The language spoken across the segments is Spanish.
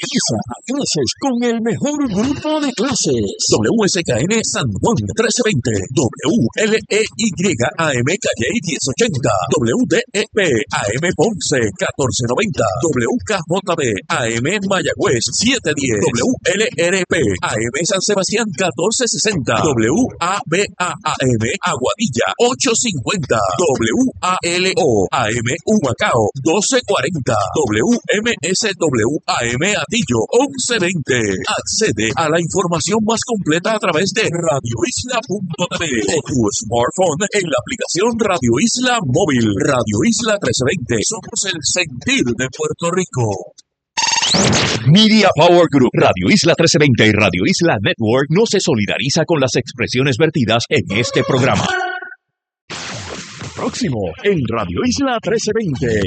Comienza a clases con el mejor grupo de clases. WSKN San Juan 1320, WLEY AM Calle 1080, WDEP AM Ponce 1490, WKJB AM Mayagüez 710, WLRP AM San Sebastián 1460, WABA AM Aguadilla 850, WALO AM Humacao 1240, WMSW AM Atillo 1120. Accede a la información más completa a través de radioisla.tv o tu smartphone en la aplicación Radio Isla Móvil. Radio Isla 1320. Somos el sentir de Puerto Rico. Media Power Group, Radio Isla 1320 y Radio Isla Network no se solidariza con las expresiones vertidas en este programa. Próximo en Radio Isla 1320.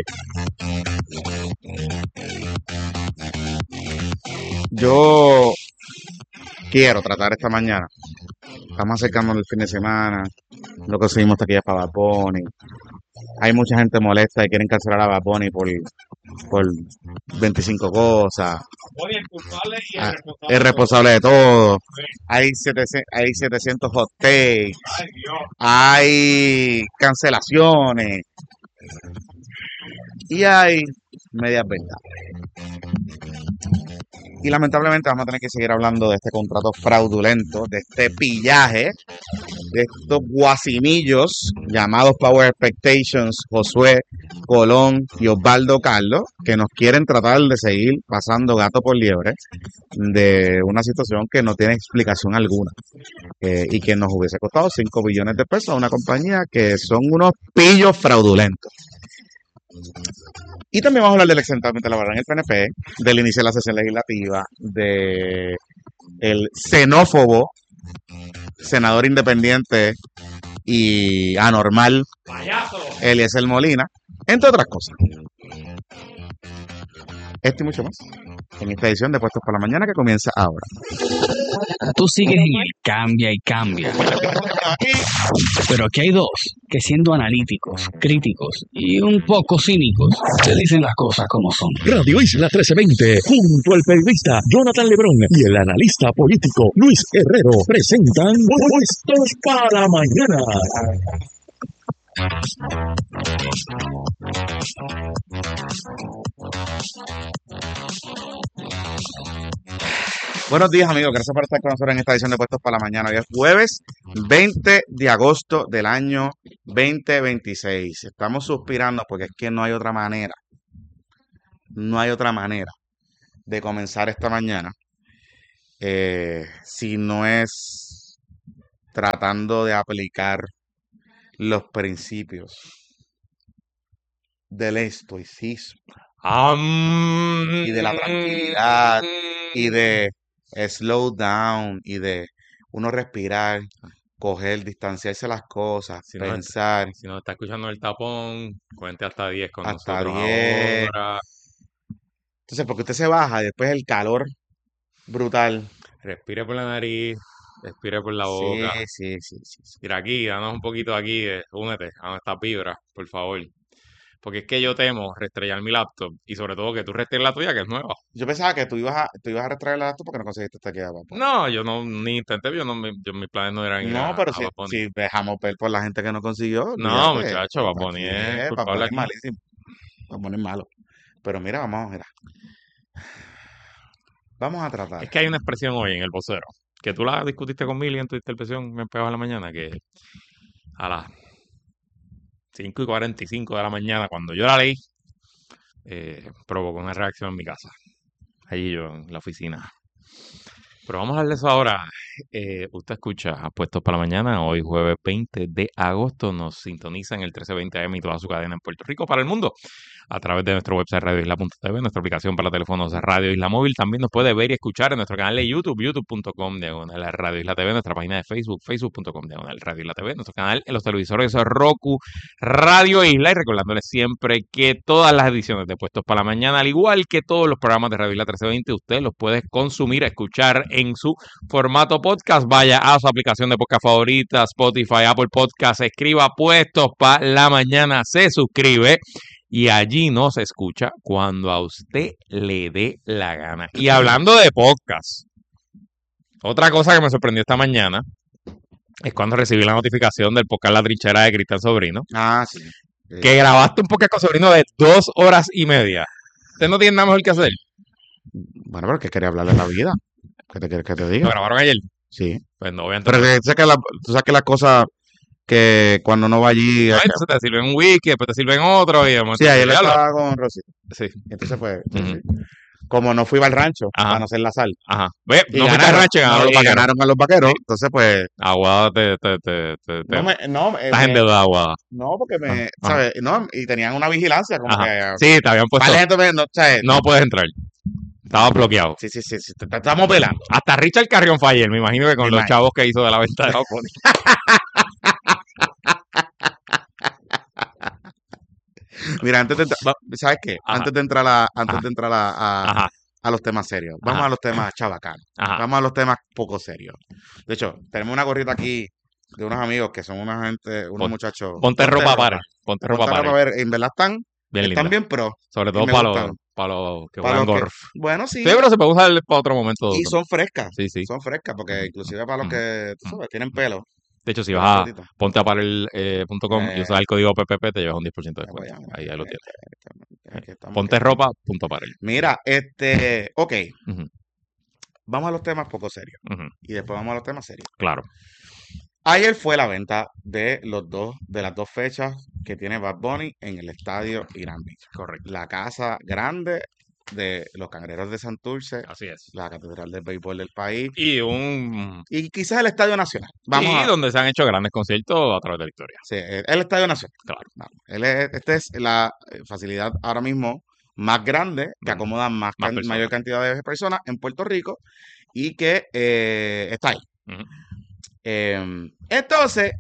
Yo quiero tratar esta mañana. Estamos acercando el fin de semana. Lo conseguimos taquillas para Bad Bunny. Hay mucha gente molesta y quieren cancelar a Bad Bunny por 25 cosas. Oye, el culpable y el responsable de todo. Hay 700 hot takes. Ay, Dios. Hay cancelaciones. Y hay medias verdades. Y lamentablemente vamos a tener que seguir hablando de este contrato fraudulento, de este pillaje, de estos guasimillos llamados Power Expectations, Josué, Colón y Osvaldo Carlos, que nos quieren tratar de seguir pasando gato por liebre de una situación que no tiene explicación alguna y que nos hubiese costado 5 billones de pesos a una compañía que son unos pillos fraudulentos. Y también vamos a hablar del exentamiento laboral en el PNP, del inicio de la sesión legislativa, de el xenófobo senador independiente y anormal Payaso. Eliezer Molina, entre otras cosas. Esto y mucho más en esta edición de Puestos por la Mañana que comienza ahora. Tú sigues en el cambia y cambia. Pero aquí hay dos que, siendo analíticos, críticos y un poco cínicos, te dicen las cosas como son. Radio Isla 1320, junto al periodista Jonathan Lebrón y el analista político Luis Herrero, presentan Puestos para Mañana. Buenos días, amigos. Gracias por estar con nosotros en esta edición de Puestos para la Mañana. Hoy es jueves 20 de agosto del año 2026. Estamos suspirando porque es que no hay otra manera. No hay otra manera de comenzar esta mañana si no es tratando de aplicar los principios del estoicismo y de la tranquilidad y de slow down y de uno respirar, coger, distanciarse las cosas, pensar. Si no está escuchando el tapón, cuente hasta 10 con Hasta nosotros 10. ahora. Entonces, porque usted se baja y después el calor brutal. Respire por la nariz, respire por la boca. Sí. Mira aquí, danos un poquito aquí, únete a esta vibra, por favor. Porque es que yo temo restrellar mi laptop y sobre todo que tú restrelles la tuya, que es nueva. Yo pensaba que tú ibas a retraer la laptop porque no conseguiste esta queda, papá. No, yo no ni intenté, mis planes no eran ir No, a pero Bad Bunny. si dejamos ver por la gente que no consiguió. No, olvídate. muchacho, Bad Bunny es Bad culpable Bunny es aquí. malísimo. Bad Bunny es malo. Pero mira. Vamos a tratar. Es que hay una expresión hoy en El Vocero, que tú la discutiste con Mili en tu intervención me pegaba en la mañana, que a las 5:45 de la mañana, cuando yo la leí, provocó una reacción en mi casa, allí yo en la oficina. Pero vamos a hablar de eso ahora. Usted escucha Puestos para la Mañana, hoy jueves 20 de agosto, nos sintoniza en el 1320 AM y toda su cadena en Puerto Rico para el mundo, a través de nuestro website radioisla.tv, nuestra aplicación para teléfonos Radio Isla Móvil. También nos puede ver y escuchar en nuestro canal de YouTube, youtube.com/Radio Isla TV, nuestra página de Facebook, facebook.com/Radio Isla TV, nuestro canal en los televisores Roku, Radio Isla, y recordándoles siempre que todas las ediciones de Puestos para la Mañana, al igual que todos los programas de Radio Isla 1320, usted los puede consumir, escuchar en su formato podcast. Vaya a su aplicación de podcast favorita, Spotify, Apple Podcast, escriba Puestos para la Mañana, se suscribe Y allí no se escucha cuando a usted le dé la gana. Y hablando de podcast, otra cosa que me sorprendió esta mañana es cuando recibí la notificación del podcast La Trinchera de Cristian Sobrino, Ah, sí. que grabaste un podcast con Sobrino de 2 horas y media. ¿Usted no tiene nada mejor que hacer? Bueno, pero que quería hablar de la vida. ¿Qué te quieres que te ¿Lo diga? grabaron ayer? Sí. Pues no, obviamente. Pero que tú sabes que las cosas que cuando uno va allí... No, entonces te sirven un wiki, después te sirven otro y de momento Sí, ayer diablo. estaba con Rosita. Sí. Entonces, pues, Ujú. sí. Como no fui al rancho Ajá. para no hacer la sal. Ajá. Ve, Y no fuiste al ganaron, rancho y ganaron los y vaqueros. ganaron a los vaqueros. Sí. Entonces, pues... Aguada estás en deuda, Aguada. No, porque Ajá. ¿sabes? No, y tenían una vigilancia como Ajá. que... Sí, te habían puesto. Vale, gente, no, ¿sabes? No puedes entrar. Estaba bloqueado. Sí, te estamos pelando. Hasta Richard Carrión fue ayer, me imagino que con Me los imagino. chavos que hizo de la venta de Bad Bunny. Mira, ¿sabes qué? Ajá. Antes de entrar a Ajá. a los temas serios, vamos Ajá. a los temas chavacanos, Ajá. vamos a los temas poco serios. De hecho, tenemos una gorrita aquí de unos amigos que son una gente, unos muchachos. Ponte ropa para. Ponte ropa Ponte ropa, a para. ver, en verdad están Bien linda. bien pro. Sobre y todo me para gustan. los que Para juegan los que- golf. Bueno, sí. Sí, pero se puede usar para otro momento. Y son frescas. Sí, sí. Son frescas, porque inclusive para los Ujú. que, tú sabes, tienen pelo. De hecho, si tienen vas a pelotita. ponteaparel.com y usas el código PPP, te llevas un 10% de Pues descuento. ya, Ahí lo tienes. aquí estamos, Ponte aquí estamos. ropa.aparel. Mira, ok, Ujú, vamos a los temas poco serios. ujú, Y después vamos a los temas serios. claro. Ayer fue la venta de las dos fechas que tiene Bad Bunny en el estadio Irán Beach. Correcto. La casa grande de los Cangrejeros de Santurce, Así es. la catedral del béisbol del país Y un. y quizás el Estadio Nacional. Sí, donde se han hecho grandes conciertos a través de la historia. Sí, el Estadio Nacional. Claro. Vamos. Esta es la facilidad ahora mismo más grande que Ujú. acomoda Más personas. mayor cantidad de personas en Puerto Rico y que está ahí. Ujú. Entonces,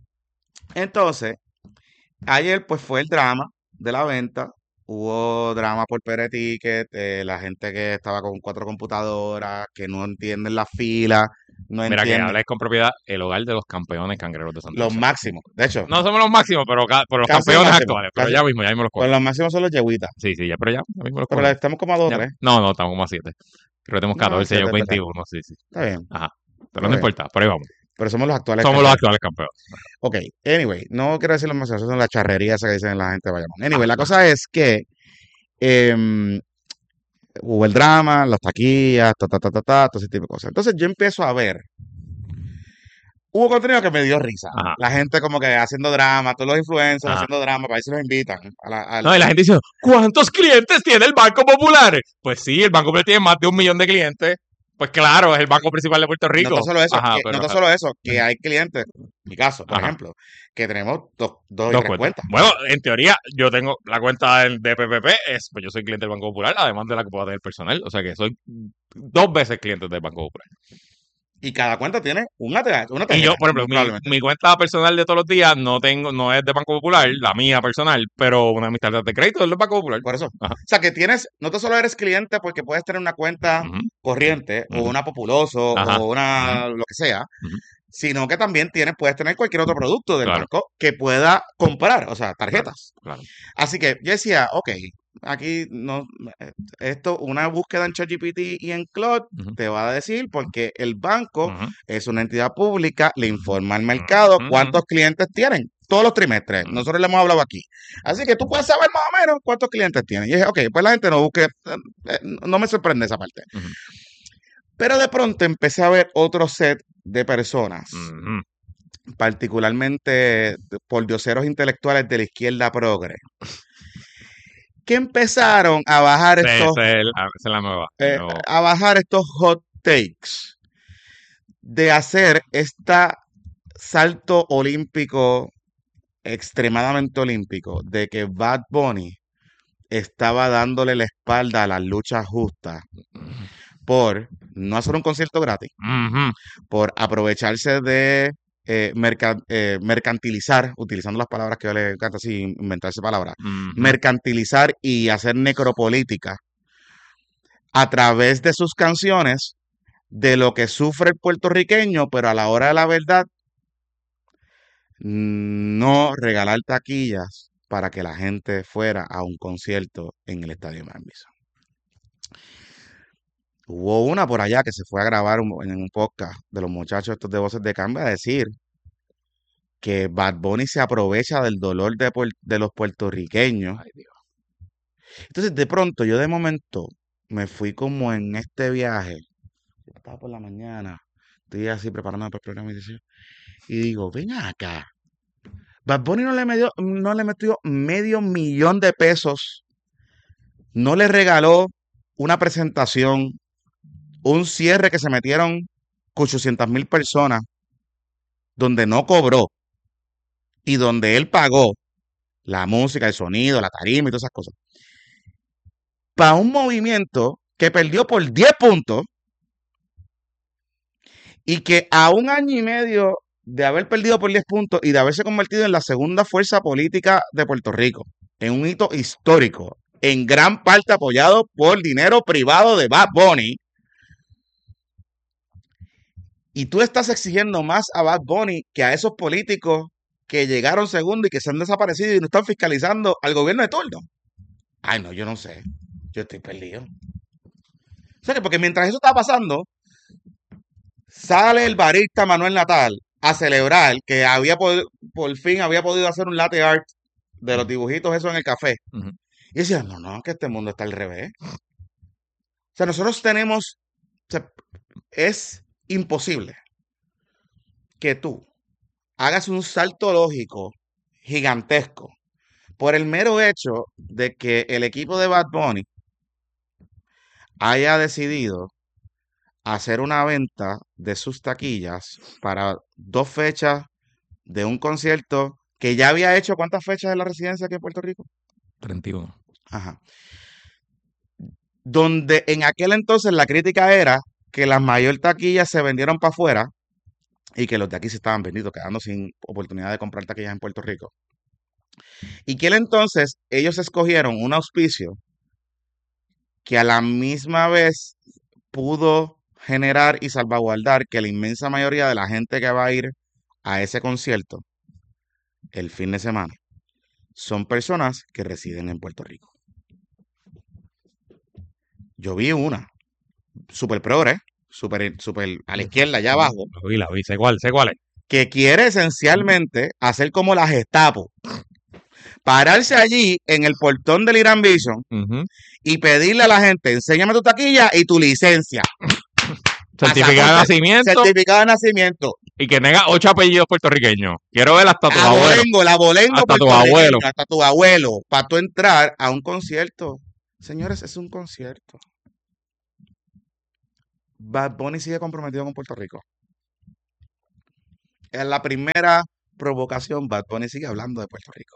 ayer pues fue el drama de la venta. Hubo drama por Ticket, la gente que estaba con 4 computadoras, que no entienden la fila, no Mira, que entienden hables con propiedad, el hogar de los campeones cangrejeros de Santurce. los máximos. De hecho, No somos los máximos, pero los Casi campeones máximo, actuales. Pero casi. ya mismo los pues cogemos. los máximos son los yeguitas. Sí, ya mismo los Pero cogemos. estamos como a 2 o Ya. 3. No, estamos como a 7. Creo que tenemos No, 14, ellos 7, 21, sí. Está bien. Ajá. Pero Está no bien. importa, por ahí vamos. Pero somos los actuales Somos los campeones. actuales campeones. Ok, anyway, no quiero decirlo más, eso son las charrerías que dicen la gente de Bayamón. Anyway, la cosa es que hubo el drama, las taquillas, todo ese tipo de cosas. Entonces yo empiezo a ver. Hubo contenido que me dio risa. Ajá. La gente como que haciendo drama, todos los influencers Ajá. haciendo drama, para ver si los invitan. No, y la gente dice, ¿cuántos clientes tiene el Banco Popular? Pues sí, el Banco Popular tiene más de 1 millón de clientes. Pues claro, es el banco principal de Puerto Rico. No tan solo eso, Ajá, que, pero, no tan solo eso, que hay clientes, en mi caso, por Ajá. ejemplo, que tenemos dos y dos tres cuentas. cuentas. Bueno, en teoría, yo tengo la cuenta de PPP, pues yo soy cliente del Banco Popular, además de la que puedo tener personal. O sea que soy 2 veces cliente del Banco Popular. Y cada cuenta tiene una tarjeta. Y yo, por ejemplo, probablemente. mi cuenta personal de todos los días no es de Banco Popular, la mía personal, pero una de mis tarjetas de crédito es del Banco Popular. Por eso. Ajá. O sea, que tienes, no tan solo eres cliente porque puedes tener una cuenta Ujú, corriente o Ujú. una populoso Ajá. o una lo que sea, Ujú. sino que también puedes tener cualquier otro producto del Claro. banco que pueda comprar, o sea, tarjetas. Claro. Así que yo decía, ok, aquí no, una búsqueda en ChatGPT y en Claude Ujú. te va a decir porque el banco Ujú. es una entidad pública, le informa al mercado Ujú. cuántos clientes tienen todos los trimestres. Ujú. Nosotros le hemos hablado aquí. Así que tú puedes saber más o menos cuántos clientes tienen. Y dije, ok, pues la gente no busque, no me sorprende esa parte. Ujú. Pero de pronto empecé a ver otro set de personas, Ujú. particularmente por dioseros intelectuales de la izquierda progre, que empezaron a bajar Sí, estos, esa es la nueva. a bajar estos hot takes de hacer este salto olímpico, extremadamente olímpico, de que Bad Bunny estaba dándole la espalda a las luchas justas por no hacer un concierto gratis, Ujú. por aprovecharse de mercantilizar, utilizando las palabras que yo le encanta así, inventarse palabras, Ujú. mercantilizar y hacer necropolítica a través de sus canciones de lo que sufre el puertorriqueño, pero a la hora de la verdad no regalar taquillas para que la gente fuera a un concierto en el Estadio Marbison. Hubo una por allá que se fue a grabar en un podcast de los muchachos estos de Voces de Cambio a decir que Bad Bunny se aprovecha del dolor de los puertorriqueños. Ay, Dios. Entonces, de pronto, yo de momento me fui como en este viaje. Estaba por la mañana, estoy así preparándome para el programa y digo, ven acá. Bad Bunny no le metió $500,000, no le regaló una presentación, un cierre que se metieron 800,000 personas, donde no cobró y donde él pagó la música, el sonido, la tarima y todas esas cosas, para un movimiento que perdió por 10 puntos y que a 1 año y medio de haber perdido por 10 puntos y de haberse convertido en la segunda fuerza política de Puerto Rico, en un hito histórico, en gran parte apoyado por dinero privado de Bad Bunny, y tú estás exigiendo más a Bad Bunny que a esos políticos que llegaron segundo y que se han desaparecido y no están fiscalizando al gobierno de turno. Ay, no, yo no sé. Yo estoy perdido. O sea, porque mientras eso está pasando, sale el barista Manuel Natal a celebrar que por fin había podido hacer un latte art de los dibujitos esos en el café. Ujú. Y decía, no, que este mundo está al revés. O sea, nosotros tenemos, o sea, es imposible que tú hagas un salto lógico gigantesco por el mero hecho de que el equipo de Bad Bunny haya decidido hacer una venta de sus taquillas para 2 fechas de un concierto que ya había hecho. ¿Cuántas fechas en la residencia aquí en Puerto Rico? 31. Ajá. Donde en aquel entonces la crítica era que las mayor taquillas se vendieron para afuera y que los de aquí se estaban vendiendo, quedando sin oportunidad de comprar taquillas en Puerto Rico. Y que entonces ellos escogieron un auspicio que a la misma vez pudo generar y salvaguardar que la inmensa mayoría de la gente que va a ir a ese concierto el fin de semana son personas que residen en Puerto Rico. Yo vi una, súper progre, súper a la izquierda, allá abajo, La vi, sé cuál es. que quiere esencialmente hacer como la Gestapo, pararse allí en el portón del Irán Vision Ujú. y pedirle a la gente, enséñame tu taquilla y tu licencia. Certificado de nacimiento Certificado de nacimiento. y que tenga 8 apellidos puertorriqueños. Quiero ver hasta tu abuelo. La abolengo Hasta tu puertorriqueño, abuelo. hasta tu abuelo, para tú entrar a un concierto. Señores, es un concierto. Bad Bunny sigue comprometido con Puerto Rico. En la primera provocación, Bad Bunny sigue hablando de Puerto Rico.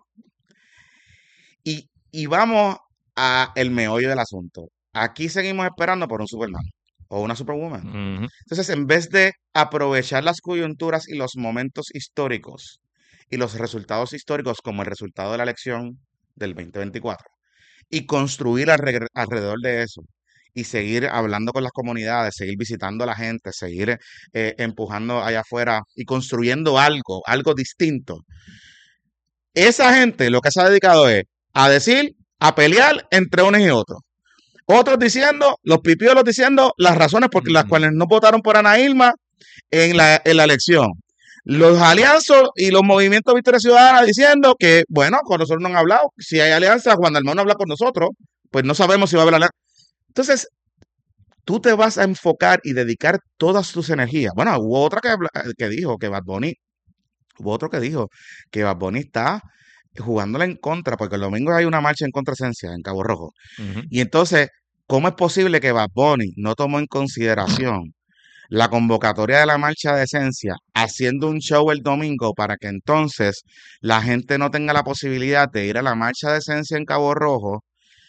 Y vamos a el meollo del asunto. Aquí seguimos esperando por un Superman o una Superwoman. Ujú. Entonces, en vez de aprovechar las coyunturas y los momentos históricos y los resultados históricos como el resultado de la elección del 2024 y construir alrededor de eso y seguir hablando con las comunidades, seguir visitando a la gente, seguir empujando allá afuera y construyendo algo distinto. Esa gente lo que se ha dedicado es a decir, a pelear entre unos y otros. Otros diciendo, los pipiolos diciendo las razones por las cuales no votaron por Ana Irma en la elección. Los alianzos y los movimientos Victoria Ciudadana diciendo que, bueno, con nosotros no han hablado. Si hay alianza, Juan Dalmau no habla con nosotros, pues no sabemos si va a haber alianza. Entonces, tú te vas a enfocar y dedicar todas tus energías. Bueno, hubo otra que dijo que Bad Bunny, hubo otro que dijo que Bad Bunny está jugándole en contra, porque el domingo hay una marcha en contra de Esencia en Cabo Rojo. Ujú. Y entonces, ¿cómo es posible que Bad Bunny no tomó en consideración la convocatoria de la marcha de Esencia haciendo un show el domingo para que entonces la gente no tenga la posibilidad de ir a la marcha de Esencia en Cabo Rojo?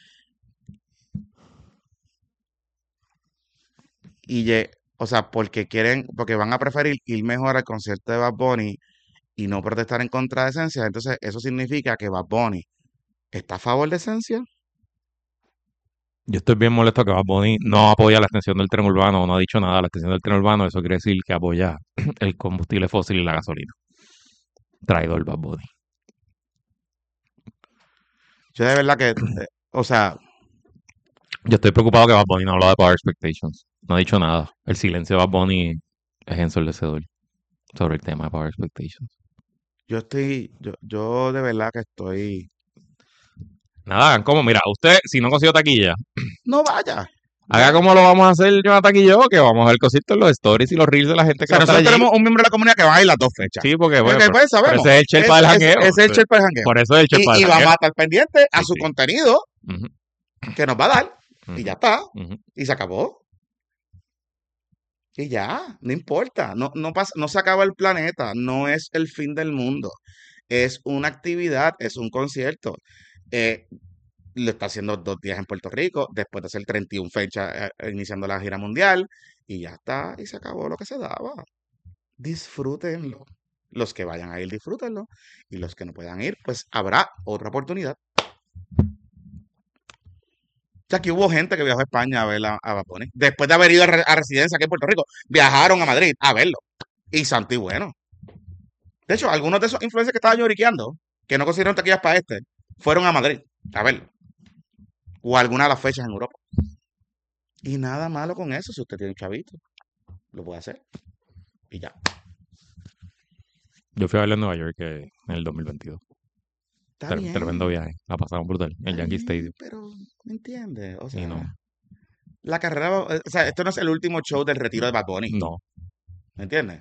O sea, porque van a preferir ir mejor al concierto de Bad Bunny y no protestar en contra de Esencia. Entonces, eso significa que Bad Bunny está a favor de Esencia. Yo estoy bien molesto que Bad Bunny no apoya la extensión del tren urbano, no ha dicho nada de la extensión del tren urbano. Eso quiere decir que apoya el combustible fósil y la gasolina. Traidor Bad Bunny. Yo de verdad que, o sea, Yo estoy preocupado que Bad Bunny no habla de Power Expectations. No ha dicho nada. El silencio de Bad Bunny es ensordecedor sobre el tema de Power Expectations. yo de verdad que estoy... Nada, hagan como, mira, usted, si no consiguió taquilla, No vaya. haga como lo vamos a hacer Jonathan y yo, que vamos a ver cositas en los stories y los reels de la gente O que sea, va a estar nosotros allí. tenemos un miembro de la comunidad que va a ir las 2 fechas. Sí, porque bueno, Porque, pues, pero sabemos. ese es el Sherpa del jangueo. Ese es el Sherpa del jangueo. Por eso es el Sherpa del Y vamos jangueo. a estar pendientes a Sí, su sí. contenido Ujú, que nos va a dar. ujú, Y ya está. ujú. Y se acabó. Y ya, no importa. No pasa, no se acaba el planeta. No es el fin del mundo. Es una actividad, es un concierto. Lo está haciendo 2 días en Puerto Rico, después de hacer 31 fechas iniciando la gira mundial. Y ya está. Y se acabó lo que se daba. Disfrútenlo. Los que vayan a ir, disfrútenlo. Y los que no puedan ir, pues habrá otra oportunidad. Ya que hubo gente que viajó a España a ver a Bad Bunny. Después de haber ido a residencia aquí en Puerto Rico, viajaron a Madrid a verlo. Y santo y bueno. De hecho, algunos de esos influencers que estaban lloriqueando, que no consiguieron taquillas para fueron a Madrid a verlo. O a alguna de las fechas en Europa. Y nada malo con eso, si usted tiene un chavito. Lo puede hacer. Y ya. Yo fui a verlo en Nueva York en el 2022. Está bien. Tremendo viaje. La pasamos brutal. En el Está Yankee bien, Stadium. pero, ¿me entiendes? O Y sea, no. la carrera, o sea, esto no es el último show del retiro de Bad Bunny. No. ¿Me entiendes?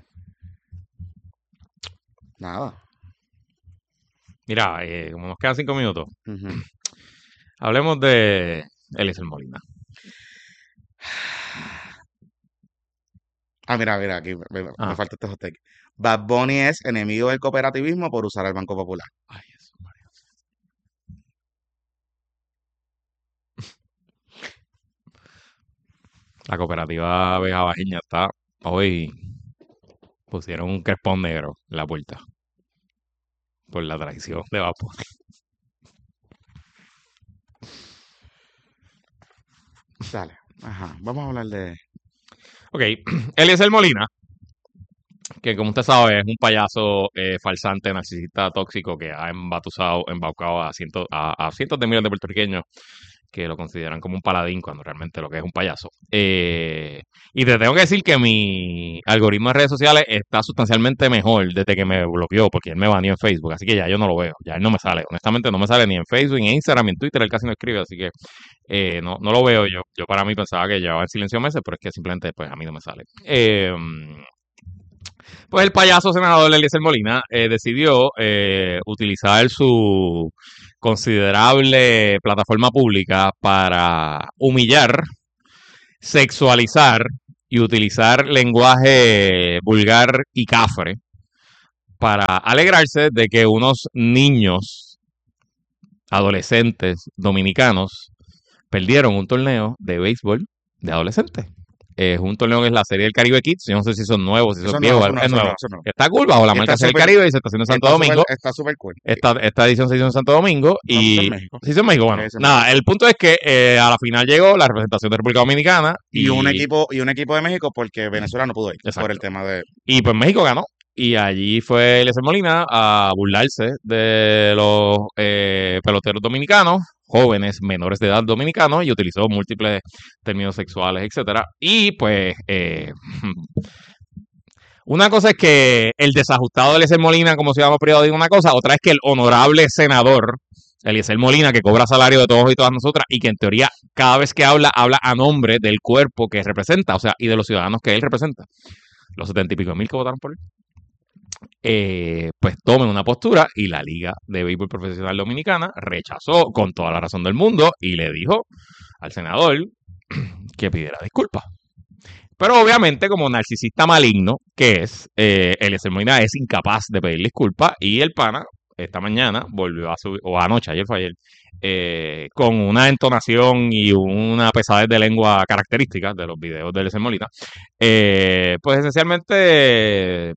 Nada. Mira, como nos quedan 5 minutos, Ujú. hablemos de Eliezer Molina. Mira, aquí me Ah. falta este hot take. Bad Bunny es enemigo del cooperativismo por usar el Banco Popular. Ay, Jesús María. La cooperativa Vega Bajeña está hoy. Pusieron un crespón negro en la puerta. Por la traición de Bad Bunny. Dale. Ajá. Vamos a hablar de... Ok, Eliezer Molina, que como usted sabe es un payaso farsante, narcisista, tóxico, que ha embaucado a cientos de miles de puertorriqueños que lo consideran como un paladín cuando realmente lo que es un payaso. Y te tengo que decir que mi algoritmo de redes sociales está sustancialmente mejor desde que me bloqueó, porque él me baneó en Facebook, así que ya yo no lo veo, ya él no me sale, honestamente no me sale ni en Facebook, ni en Instagram, ni en Twitter, él casi no escribe, así que no lo veo yo. Yo para mí pensaba que llevaba en silencio meses, pero es que simplemente pues a mí no me sale. Pues el payaso senador Eliezer Molina decidió utilizar su considerable plataforma pública para humillar, sexualizar y utilizar lenguaje vulgar y cafre para alegrarse de que unos niños, adolescentes dominicanos, perdieron un torneo de béisbol de adolescentes. Es un torneo que es la Serie del Caribe Kids. Yo no sé si son nuevos, si son viejos. Es nuevo. Está cool bajo la marca Serie del Caribe y se está haciendo en Santo Domingo. Está súper cool. Esta edición se hizo en Santo Domingo. Y en México. se hizo en México. Bueno, Sí, nada, el punto es que a la final llegó la representación de República Dominicana. Y un equipo de México porque Venezuela no pudo ir. Exacto. Por el tema de... Y pues México ganó. Y allí fue Eliezer Molina a burlarse de los peloteros dominicanos, jóvenes menores de edad dominicanos, y utilizó múltiples términos sexuales, etcétera. Y pues una cosa es que el desajustado de Eliezer Molina, como ciudadano privado, diga una cosa, otra es que el honorable senador Eliezer Molina, que cobra salario de todos y todas nosotras, y que en teoría cada vez que habla a nombre del cuerpo que representa, o sea, y de los ciudadanos que él representa, los 70 y pico mil que votaron por él, pues tomen una postura, y la Liga de Béisbol Profesional Dominicana rechazó con toda la razón del mundo y le dijo al senador que pidiera disculpas. Pero obviamente, como narcisista maligno que es, Eliezer Molina es incapaz de pedir disculpas, y el pana esta mañana volvió a subir, o anoche, ayer fue ayer, con una entonación y una pesadez de lengua característica de los videos de Eliezer Molina, pues esencialmente,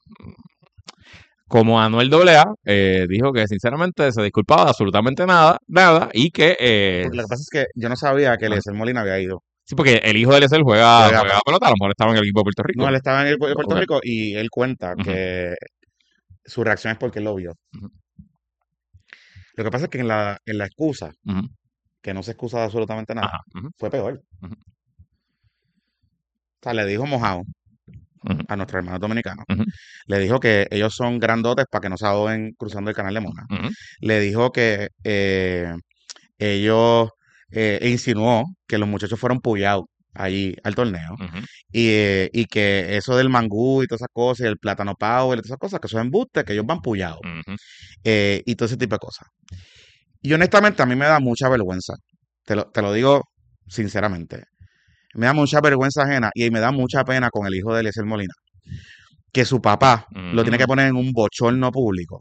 como Anuel AA, dijo que sinceramente se disculpaba de absolutamente nada, y que... Porque lo que pasa es que yo no sabía que Eliezer Molina había ido. Sí, porque el hijo de Eliezer juega pelota, a lo mejor estaba en el equipo de Puerto Rico. No, él estaba en el de Puerto Rico y él cuenta que su reacción es porque él lo vio. Lo que pasa es que en la excusa, Ujú. que no se excusa de absolutamente nada, Ajá. Ujú. fue peor. Ujú. O sea, le dijo mojado Ujú. a nuestros hermanos dominicanos. Ujú. Le dijo que ellos son grandotes para que no se ahoguen cruzando el canal de Mona. Ujú. Le dijo que ellos insinuó que los muchachos fueron puyados allí al torneo Ujú. y que eso del mangú y todas esas cosas y el plátano power y todas esas cosas, que eso es embuste, que ellos van puyados Ujú. y todo ese tipo de cosas. Y honestamente a mí me da mucha vergüenza, te lo digo sinceramente, me da mucha vergüenza ajena y me da mucha pena con el hijo de Eliezer Molina, que su papá lo tiene que Ujú. poner en un bochorno público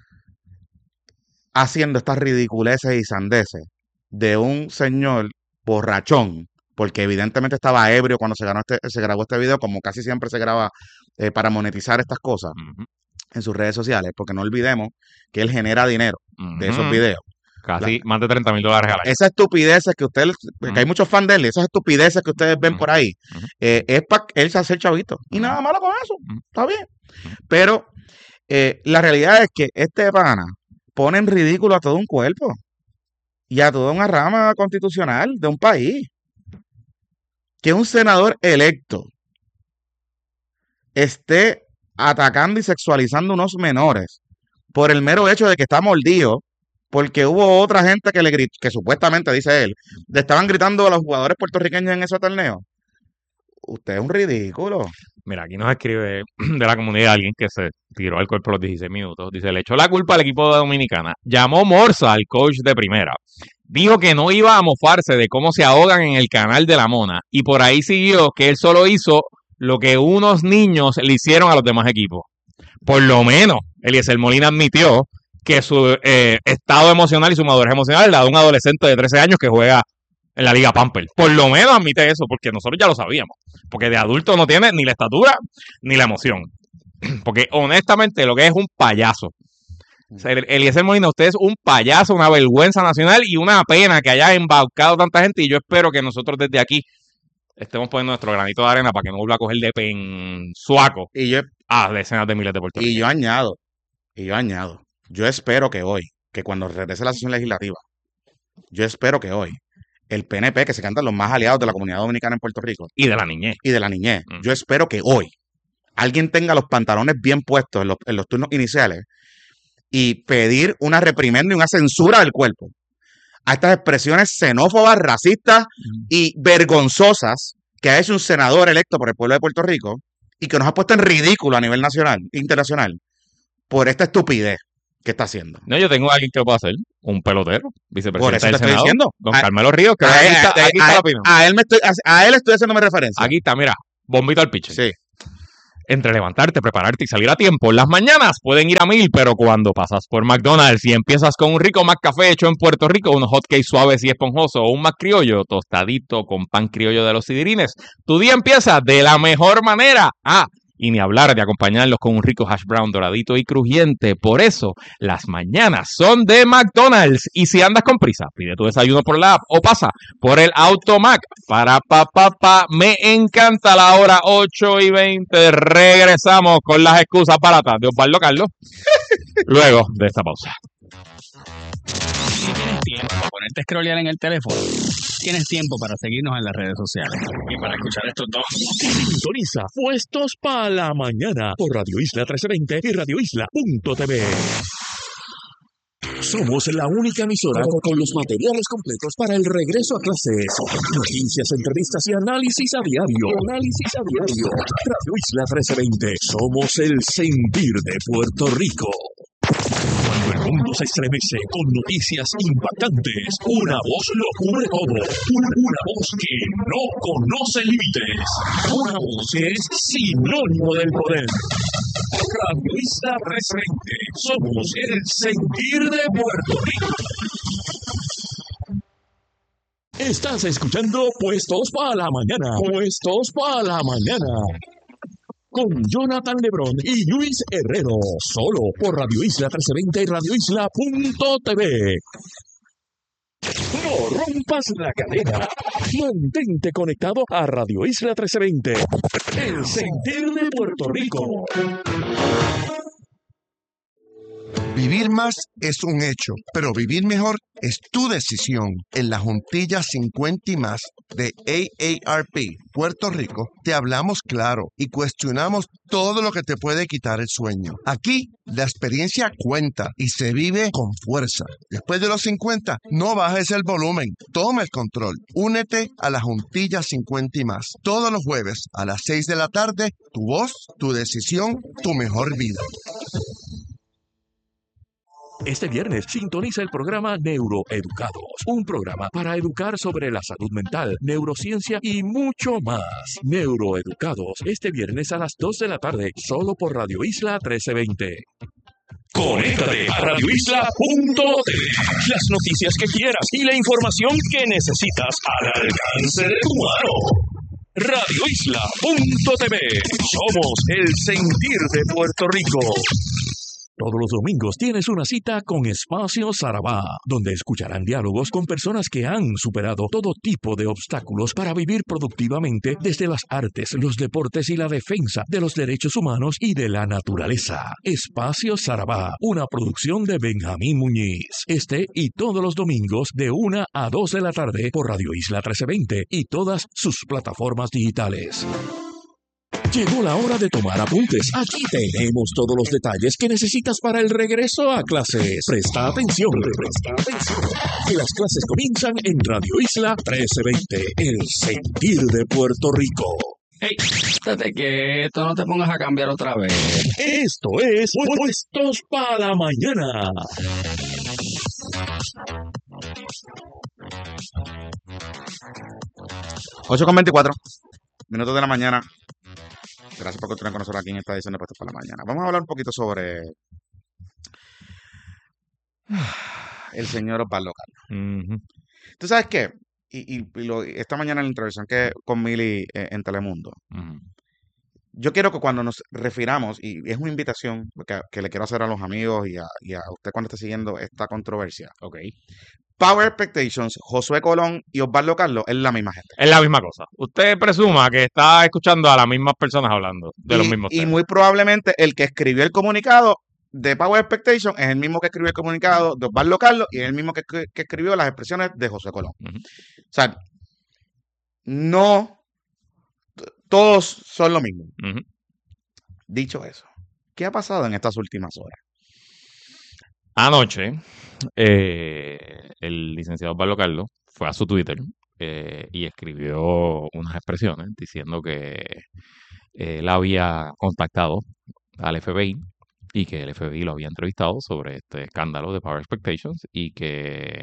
haciendo estas ridiculeces y sandeces de un señor borrachón, porque evidentemente estaba ebrio cuando se grabó este video, como casi siempre se graba para monetizar estas cosas Ujú. en sus redes sociales, porque no olvidemos que él genera dinero de esos Ujú. videos. Casi más de $30,000 al año. Esas estupideces que ustedes, que hay Ujú. muchos fans de él, esas estupideces que ustedes ven Ujú. por ahí, Ujú. es para él hacer chavito. Y Ujú. nada malo con eso, Ujú. está bien. Ujú. Pero la realidad es que este pana pone en ridículo a todo un cuerpo y a toda una rama constitucional de un país. Que un senador electo esté atacando y sexualizando unos menores por el mero hecho de que está mordido, porque hubo otra gente que le gritó, que supuestamente, dice él, le estaban gritando a los jugadores puertorriqueños en ese torneo. Usted es un ridículo. Mira, aquí nos escribe de la comunidad alguien que se tiró al cuerpo a los 16 minutos. Dice, le echó la culpa al equipo de Dominicana. Llamó Morsa al coach de primera. Dijo que no iba a mofarse de cómo se ahogan en el canal de la Mona. Y por ahí siguió que él solo hizo lo que unos niños le hicieron a los demás equipos. Por lo menos, Eliezer Molina admitió que su estado emocional y su madurez emocional es la de un adolescente de 13 años que juega en la Liga Pamper. Por lo menos admite eso, porque nosotros ya lo sabíamos. Porque de adulto no tiene ni la estatura ni la emoción. Porque honestamente lo que es un payaso. O sea, Eliezer Molina, usted es un payaso, una vergüenza nacional y una pena que haya embaucado tanta gente. Y yo espero que nosotros desde aquí estemos poniendo nuestro granito de arena para que no vuelva a coger de pensuaco Y yo, a decenas de miles de y puertorriqueños. yo añado, yo espero que hoy, que cuando regrese la sesión legislativa, yo espero que hoy, el PNP, que se cantan los más aliados de la comunidad dominicana en Puerto Rico Y de la niñez. y de la niñez, yo espero que hoy alguien tenga los pantalones bien puestos en los turnos iniciales y pedir una reprimenda y una censura del cuerpo a estas expresiones xenófobas, racistas y vergonzosas que ha hecho un senador electo por el pueblo de Puerto Rico y que nos ha puesto en ridículo a nivel nacional, internacional, por esta estupidez que está haciendo. No, yo tengo a alguien que lo pueda hacer, un pelotero, Por vicepresidente eso del te estoy Senado, diciendo. don Carmelo Ríos, que aquí está la opinión. A él estoy haciéndome referencia. Aquí está, mira, bombito al pitcher. Sí. Entre levantarte, prepararte y salir a tiempo, las mañanas pueden ir a 1000, pero cuando pasas por McDonald's y empiezas con un rico McCafé hecho en Puerto Rico, unos hotcakes suaves y esponjosos o un McCriollo tostadito con pan criollo de los Sidirines, tu día empieza de la mejor manera. Y ni hablar de acompañarlos con un rico hash brown doradito y crujiente. Por eso, las mañanas son de McDonald's. Y si andas con prisa, pide tu desayuno por la app o pasa por el Automac. Me encanta la hora 8:20. Regresamos con las excusas baratas de Osvaldo Carlos. Luego de esta pausa. Si tienes tiempo para ponerte a scrollear en el teléfono, tienes tiempo para seguirnos en las redes sociales y para escuchar estos dos. Sintoniza Puestos para la Mañana por Radio Isla 1320 y radioisla.tv. Somos la única emisora con los materiales completos para el regreso a clases. Noticias, entrevistas y análisis a diario. Radio Isla 1320. Somos el sentir de Puerto Rico. Cuando el mundo se estremece con noticias impactantes, una voz lo cubre todo. Una voz que no conoce límites. Una voz que es sinónimo del poder. Radio Isla 1320. Somos el sentir de Puerto Rico. Estás escuchando Puestos para la Mañana. Puestos para la Mañana. Con Jonathan Lebrón y Luis Herrero. Solo por Radio Isla 1320 y radioisla.tv. No rompas la cadena. Mantente conectado a Radio Isla 1320. El sentir de Puerto Rico. Vivir más es un hecho, pero vivir mejor es tu decisión. En la Juntilla 50 y más de AARP Puerto Rico te hablamos claro y cuestionamos todo lo que te puede quitar el sueño. Aquí la experiencia cuenta y se vive con fuerza. Después de los 50, no bajes el volumen, toma el control. Únete a la Juntilla 50 y más. Todos los jueves a las 6 de la tarde, tu voz, tu decisión, tu mejor vida. Este viernes sintoniza el programa Neuroeducados, un programa para educar sobre la salud mental, neurociencia y mucho más. Neuroeducados, este viernes a las 2 de la tarde, solo por Radio Isla 1320. Conéctate a radioisla.tv. Las noticias que quieras y la información que necesitas al alcance de tu mano. radioisla.tv. Somos el sentir de Puerto Rico. Todos los domingos tienes una cita con Espacio Sarabá, donde escucharán diálogos con personas que han superado todo tipo de obstáculos para vivir productivamente desde las artes, los deportes y la defensa de los derechos humanos y de la naturaleza. Espacio Sarabá, una producción de Benjamín Muñiz. Este y todos los domingos de 1 a 2 de la tarde por Radio Isla 1320 y todas sus plataformas digitales. Llegó la hora de tomar apuntes. Aquí tenemos todos los detalles que necesitas para el regreso a clases. Presta atención. Que las clases comienzan en Radio Isla 1320, el sentir de Puerto Rico. Hey, estate quieto, no te pongas a cambiar otra vez. Esto es Puestos para la Mañana. Ocho con 24 minutos de la mañana. Gracias por continuar con nosotros aquí en esta edición de Puestos para la Mañana. Vamos a hablar un poquito sobre el señor Osvaldo Carlos. ¿Tú sabes qué? Esta mañana en la intervención que con Mili en Telemundo, yo quiero que cuando nos refiramos, y es una invitación que le quiero hacer a los amigos y a usted cuando esté siguiendo esta controversia. Okay. Power Expectations, Josué Colón y Osvaldo Carlos es la misma gente. Es la misma cosa. Usted presuma que está escuchando a las mismas personas hablando de los mismos temas. Y muy probablemente el que escribió el comunicado de Power Expectations es el mismo que escribió el comunicado de Osvaldo Carlos y es el mismo que escribió las expresiones de Josué Colón. O sea, no todos son lo mismo. Dicho eso, ¿qué ha pasado en estas últimas horas? Anoche, el licenciado Osvaldo Carlos fue a su Twitter y escribió unas expresiones diciendo que él había contactado al FBI y que el FBI lo había entrevistado sobre este escándalo de Power Expectations y que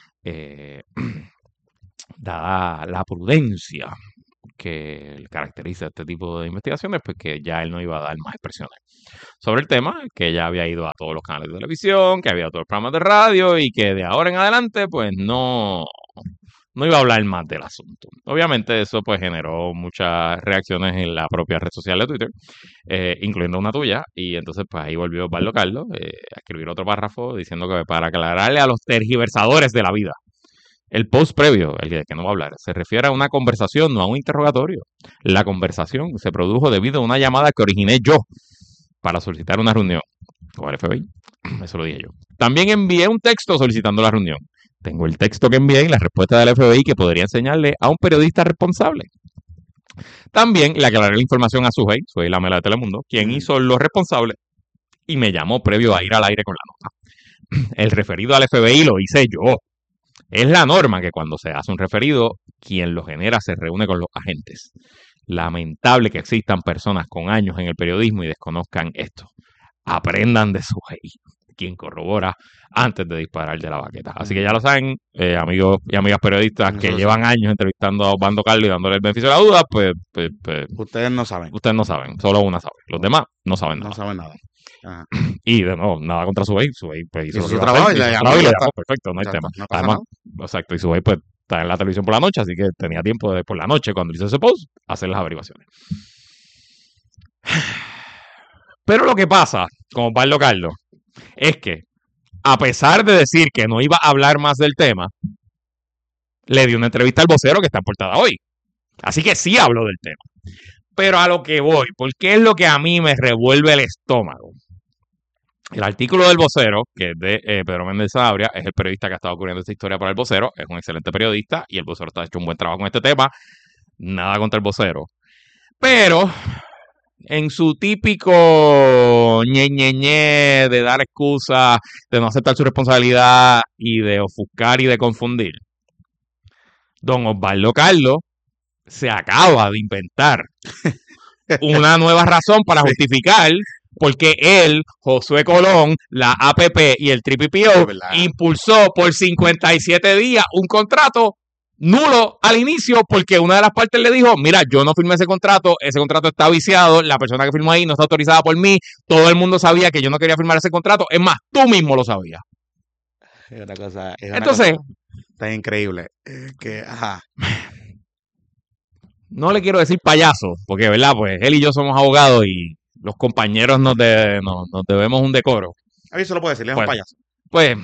dada la prudencia que caracteriza este tipo de investigaciones, pues que ya él no iba a dar más expresiones sobre el tema, que ya había ido a todos los canales de televisión, que había todos los programas de radio y que de ahora en adelante pues no iba a hablar más del asunto. Obviamente eso pues generó muchas reacciones en la propia red social de Twitter, incluyendo una tuya, y entonces pues ahí volvió Osvaldo Carlos a escribir otro párrafo diciendo que para aclararle a los tergiversadores de la vida, el post previo, el de que no va a hablar, se refiere a una conversación, no a un interrogatorio. La conversación se produjo debido a una llamada que originé yo para solicitar una reunión con el FBI. Eso lo dije yo. También envié un texto solicitando la reunión. Tengo el texto que envié y la respuesta del FBI que podría enseñarle a un periodista responsable. También le aclaré la información a Sujei, soy la mela de Telemundo, quien hizo lo responsable y me llamó previo a ir al aire con la nota. El referido al FBI lo hice yo. Es la norma que cuando se hace un referido, quien lo genera se reúne con los agentes. Lamentable que existan personas con años en el periodismo y desconozcan esto. Aprendan de Sujei, quien corrobora antes de disparar de la baqueta. Así que ya lo saben, amigos y amigas periodistas que llevan años entrevistando a Osvaldo Carlos y dándole el beneficio de la duda, pues ustedes no saben. Ustedes no saben, solo una sabe. Los demás no saben nada. No saben nada. Ajá. Y de nuevo, nada contra Sujei. Sujei pues, hizo su trabajo y le llamó. Perfecto, no hay tema. No pasa Además, nada. exacto, y Sujei pues está en la televisión por la noche, así que tenía tiempo de por la noche, cuando hizo ese post, hacer las averiguaciones. Pero lo que pasa con Osvaldo Carlos es que, a pesar de decir que no iba a hablar más del tema, le dio una entrevista al vocero que está en portada hoy. Así que sí habló del tema. Pero a lo que voy, porque es lo que a mí me revuelve el estómago. El artículo del Vocero, que es de Pedro Méndez Sanabria, es el periodista que ha estado cubriendo esta historia para el Vocero, es un excelente periodista y el Vocero está hecho un buen trabajo con este tema. Nada contra el Vocero. Pero en su típico ñe de dar excusas, de no aceptar su responsabilidad y de ofuscar y de confundir, don Osvaldo Carlos se acaba de inventar una nueva razón para justificar porque él, Josué Colón, la APP y el TPPO impulsó por 57 días un contrato nulo al inicio porque una de las partes le dijo, mira, yo no firmé ese contrato está viciado, la persona que firmó ahí no está autorizada por mí, todo el mundo sabía que yo no quería firmar ese contrato, es más, tú mismo lo sabías. Es una cosa, Entonces, está increíble. Ajá. No le quiero decir payaso, porque, ¿verdad? Pues él y yo somos abogados y los compañeros nos debemos un decoro. A mí se lo puedo decir, es un payaso. Pues,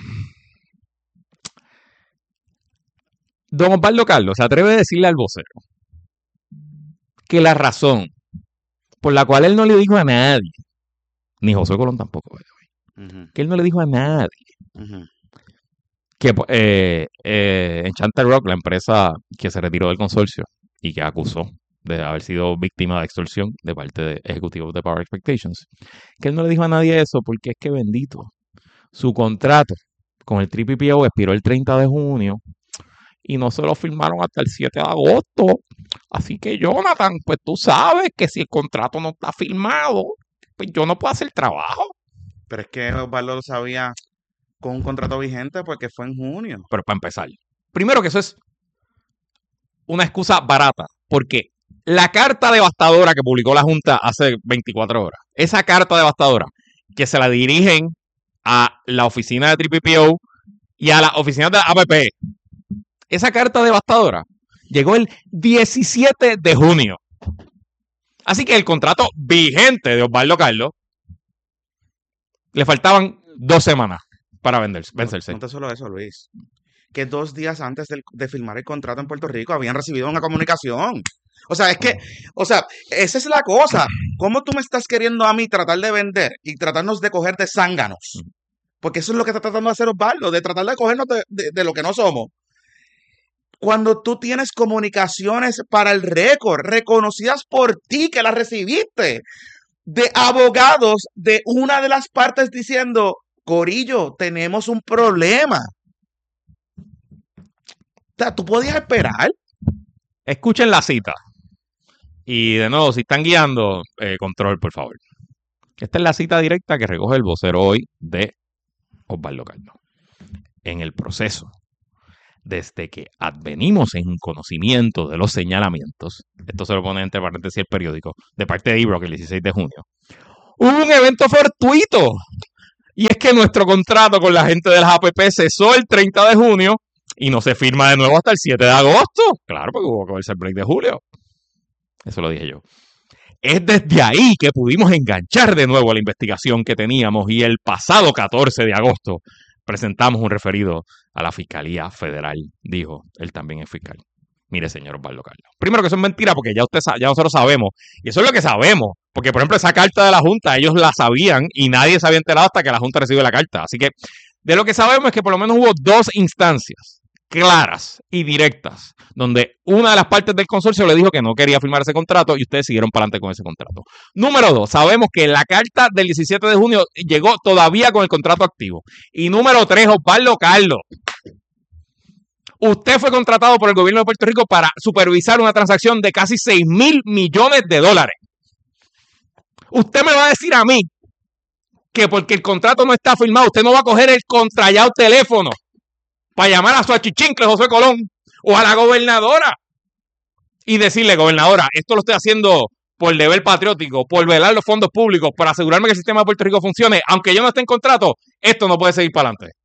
don Osvaldo Carlos se atreve a decirle al vocero que la razón por la cual él no le dijo a nadie, ni José Colón tampoco, que él no le dijo a nadie, que Enchanted Rock, la empresa que se retiró del consorcio y que acusó de haber sido víctima de extorsión de parte de ejecutivos de Power Expectations, que él no le dijo a nadie eso porque es que bendito, su contrato con el TPPO expiró el 30 de junio y no se lo firmaron hasta el 7 de agosto. Así que, Jonathan, pues tú sabes que si el contrato no está firmado, pues yo no puedo hacer trabajo. Pero es que Osvaldo lo sabía con un contrato vigente porque fue en junio. Pero para empezar, primero que eso es una excusa barata, porque la carta devastadora que publicó la Junta hace 24 horas, esa carta devastadora que se la dirigen a la oficina de TPPO y a la oficina de la APP, esa carta devastadora llegó el 17 de junio. Así que el contrato vigente de Osvaldo Carlos le faltaban 2 semanas para vencerse. No te solo eso, Luis. Que 2 días antes de firmar el contrato en Puerto Rico habían recibido una comunicación. O sea, esa es la cosa. ¿Cómo tú me estás queriendo a mí tratar de vender y tratarnos de coger de zánganos? Porque eso es lo que está tratando de hacer Osvaldo, de tratar de cogernos de lo que no somos. Cuando tú tienes comunicaciones para el récord, reconocidas por ti, que las recibiste, de abogados de una de las partes diciendo, Corillo, tenemos un problema. O sea, ¿tú podías esperar? Escuchen la cita. Y de nuevo, si están guiando, control, por favor. Esta es la cita directa que recoge el vocero hoy de Osvaldo Carlos. En el proceso, desde que advenimos en conocimiento de los señalamientos, esto se lo pone entre paréntesis el periódico, de parte de Ibrox el 16 de junio, hubo un evento fortuito. Y es que nuestro contrato con la gente de las APP cesó el 30 de junio y no se firma de nuevo hasta el 7 de agosto. Claro, porque hubo que verse el break de julio. Eso lo dije yo. Es desde ahí que pudimos enganchar de nuevo la investigación que teníamos y el pasado 14 de agosto presentamos un referido a la Fiscalía Federal, dijo, él también es fiscal. Mire, señor Osvaldo Carlos. Primero que eso es mentira porque ya nosotros sabemos, y eso es lo que sabemos, porque por ejemplo esa carta de la Junta ellos la sabían y nadie se había enterado hasta que la Junta recibió la carta. Así que de lo que sabemos es que por lo menos hubo 2 instancias claras y directas donde una de las partes del consorcio le dijo que no quería firmar ese contrato y ustedes siguieron para adelante con ese contrato. Número 2, sabemos que la carta del 17 de junio llegó todavía con el contrato activo. Y número 3, Osvaldo Carlos, usted fue contratado por el gobierno de Puerto Rico para supervisar una transacción de casi $6,000 millones. Usted me va a decir a mí que porque el contrato no está firmado, usted no va a coger el contrallado teléfono para llamar a su achichincle José Colón o a la gobernadora y decirle, gobernadora, esto lo estoy haciendo por deber patriótico, por velar los fondos públicos, por asegurarme que el sistema de Puerto Rico funcione, aunque yo no esté en contrato, esto no puede seguir para adelante.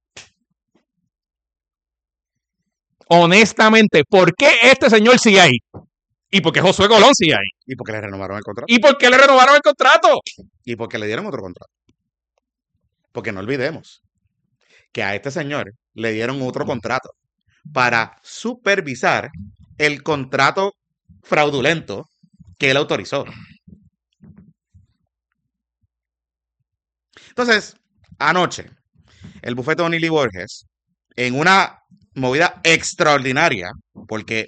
Honestamente, ¿por qué este señor sigue ahí? ¿Y por qué Josué Colón sigue ahí? ¿Y por qué le renovaron el contrato? ¿Y por qué le renovaron el contrato? ¿Y por qué le dieron otro contrato? Porque no olvidemos que a este señor le dieron otro contrato para supervisar el contrato fraudulento que él autorizó. Entonces, Anoche, el bufete de O'Neill y Borges, en una movida extraordinaria, porque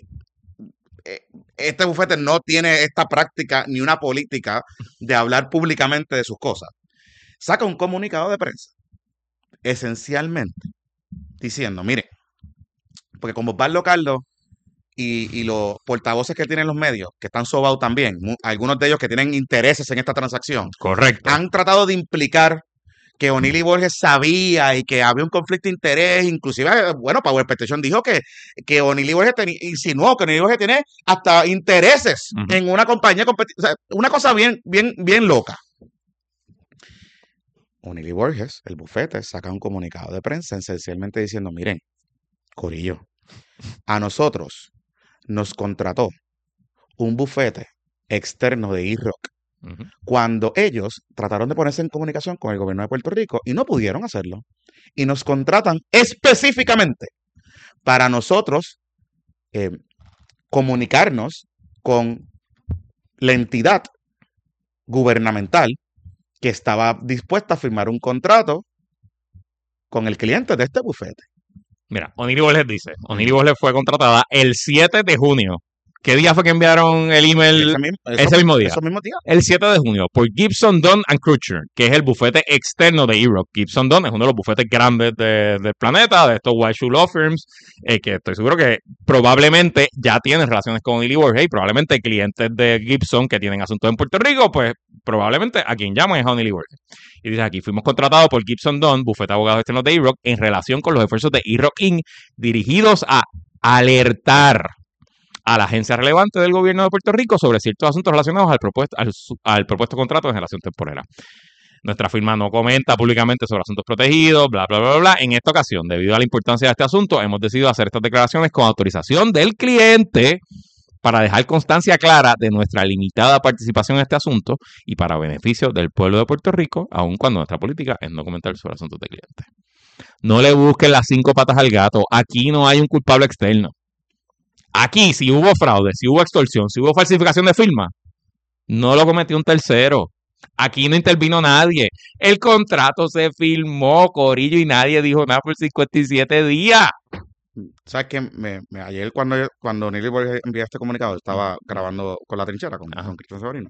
este bufete no tiene esta práctica ni una política de hablar públicamente de sus cosas, saca un comunicado de prensa, esencialmente, diciendo, mire, porque como Osvaldo Carlos y los portavoces que tienen los medios, que están sobados también, algunos de ellos que tienen intereses en esta transacción, Correcto. han tratado de implicar que O'Neill y Borges sabía y que había un conflicto de interés, inclusive, bueno, Power Petition dijo que O'Neill y Borges insinuó que O'Neill y Borges tiene hasta intereses en una compañía competitiva, o sea, una cosa bien loca. O'Neill y Borges, el bufete, saca un comunicado de prensa esencialmente diciendo, miren, corillo, a nosotros nos contrató un bufete externo de E-Rock cuando ellos trataron de ponerse en comunicación con el gobierno de Puerto Rico y no pudieron hacerlo. Y nos contratan específicamente para nosotros comunicarnos con la entidad gubernamental que estaba dispuesta a firmar un contrato con el cliente de este bufete. Mira, O'Neill y Borges dice, O'Neill y Borges fue contratada el 7 de junio. ¿Qué día fue que enviaron el email? Ese mismo día. El 7 de junio, por Gibson, Dunn & Crutcher, que es el bufete externo de E-Rock. Gibson Dunn es uno de los bufetes grandes del planeta, de estos White Shoe Law Firms, que estoy seguro que probablemente ya tienen relaciones con O'Neill y Borges, y probablemente clientes de Gibson que tienen asuntos en Puerto Rico, pues probablemente a quien llaman es a O'Neill y Borges. Y dice aquí, fuimos contratados por Gibson Dunn, bufete de abogados externos de E-Rock, en relación con los esfuerzos de E-Rock Inc., dirigidos a alertar a la agencia relevante del gobierno de Puerto Rico sobre ciertos asuntos relacionados al propuesto contrato de generación temporera. Nuestra firma no comenta públicamente sobre asuntos protegidos, bla, bla, bla, bla. En esta ocasión, debido a la importancia de este asunto, hemos decidido hacer estas declaraciones con autorización del cliente para dejar constancia clara de nuestra limitada participación en este asunto y para beneficio del pueblo de Puerto Rico, aun cuando nuestra política es no comentar sobre asuntos de clientes. No le busquen las 5 patas al gato. Aquí no hay un culpable externo. Aquí, si hubo fraude, si hubo extorsión, si hubo falsificación de firma, no lo cometió un tercero. Aquí no intervino nadie. El contrato se firmó, corillo, y nadie dijo nada por 57 días. ¿Sabes qué? Ayer cuando O'Neill y Borges envió este comunicado, estaba grabando con La Trinchera, con Cristian Severino.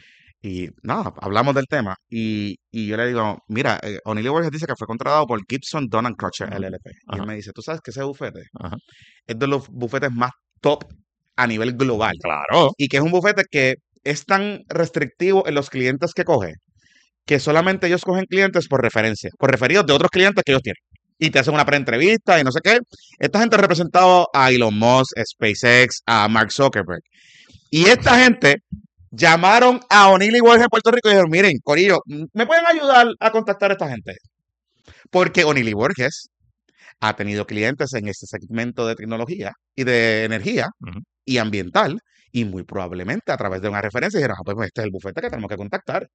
Y nada, hablamos del tema. Y yo le digo, mira, O'Neill y Borges dice que fue contratado por Gibson, Dunn & Crutcher, LLP. Y él me dice, ¿tú sabes que ese bufete es de los bufetes más top a nivel global? Claro. Y que es un bufete que es tan restrictivo en los clientes que coge, que solamente ellos cogen clientes por referencia, por referidos de otros clientes que ellos tienen. Y te hacen una preentrevista y no sé qué. Esta gente ha representado a Elon Musk, a SpaceX, a Mark Zuckerberg. Y esta gente llamaron a O'Neill y Borges en Puerto Rico y dijeron, miren, corillo, ¿me pueden ayudar a contactar a esta gente? Porque O'Neill y Borges ha tenido clientes en este segmento de tecnología y de energía y ambiental, y muy probablemente a través de una referencia dijeron, pues este es el bufete que tenemos que contactar.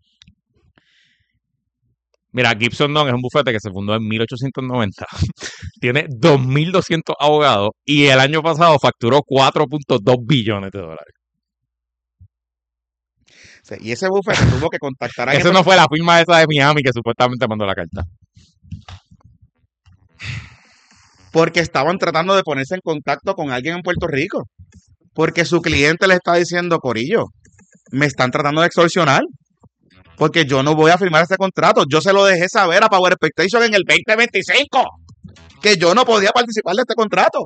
Mira, Gibson Dunn es un bufete que se fundó en 1890. Tiene 2.200 abogados y el año pasado facturó $4.2 billones. Sí, y ese bufete tuvo que contactar a Eso no fue la firma esa de Miami que supuestamente mandó la carta. Porque estaban tratando de ponerse en contacto con alguien en Puerto Rico. Porque su cliente le está diciendo, corillo, me están tratando de extorsionar. Porque yo no voy a firmar este contrato. Yo se lo dejé saber a Power Expectation en el 2025. Que yo no podía participar de este contrato.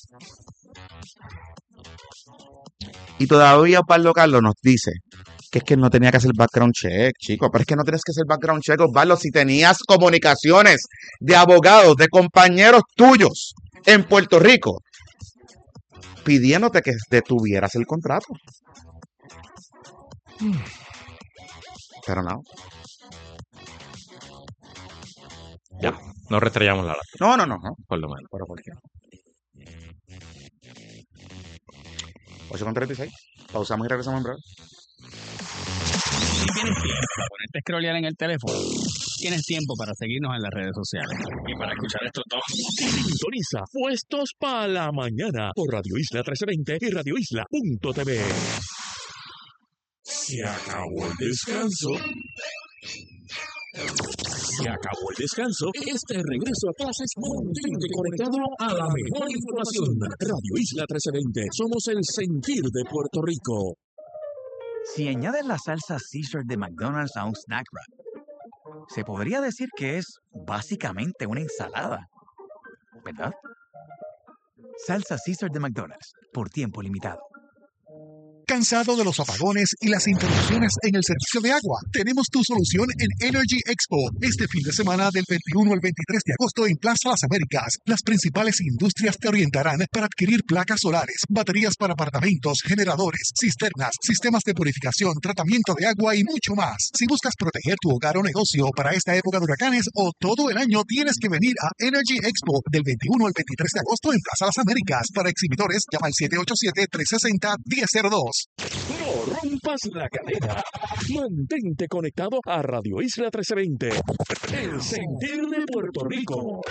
Y todavía Osvaldo Carlos nos dice que es que no tenía que hacer background check, chicos. Pero es que no tienes que hacer background check, Osvaldo, si tenías comunicaciones de abogados, de compañeros tuyos en Puerto Rico, pidiéndote que detuvieras el contrato. Pero no. Ya, no restrellamos la lata. No. Por lo menos. ¿Pero por qué? 8:36. Pausamos y regresamos en breve. Si tienes tiempo para ponerte a scrollear en el teléfono, tienes tiempo para seguirnos en las redes sociales y para escuchar estos dos. Sintoniza Puestos para la Mañana por Radio Isla 1320 y radioisla.tv. Se acabó el descanso. Se acabó el descanso. Este regreso a clases mantente conectado a la mejor información. Radio Isla 1320. Somos el sentir de Puerto Rico. Si añades la salsa Caesar de McDonald's a un snack wrap, se podría decir que es básicamente una ensalada, ¿verdad? Salsa Caesar de McDonald's, por tiempo limitado. ¿Cansado de los apagones y las interrupciones en el servicio de agua? Tenemos tu solución en Energy Expo. Este fin de semana del 21 al 23 de agosto en Plaza Las Américas. Las principales industrias te orientarán para adquirir placas solares, baterías para apartamentos, generadores, cisternas, sistemas de purificación, tratamiento de agua y mucho más. Si buscas proteger tu hogar o negocio para esta época de huracanes o todo el año, tienes que venir a Energy Expo del 21 al 23 de agosto en Plaza Las Américas. Para exhibidores, llama al 787-360-1002. No rompas la cadena. Mantente conectado a Radio Isla 1320. El sentir de Puerto Rico.